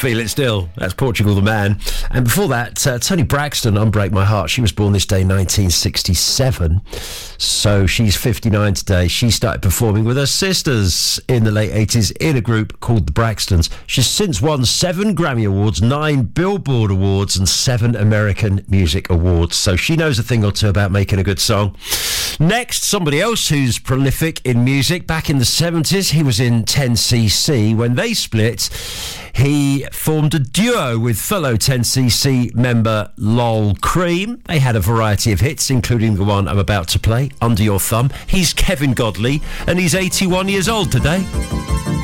Feel It Still. That's Portugal the Man. And before that, Toni Braxton, Unbreak My Heart. She was born this day, 1967. So she's 59 today. She started performing with her sisters in the late 80s in a group called the Braxtons. She's since won 7 Grammy Awards, 9 Billboard Awards, and 7 American Music Awards. So she knows a thing or two about making a good song. Next, somebody else who's prolific in music. Back in the 70s, he was in 10cc. When they split, he formed a duo with fellow 10cc member Lol Cream. They had a variety of hits, including the one I'm about to play, Under Your Thumb. He's Kevin Godley, and he's 81 years old today.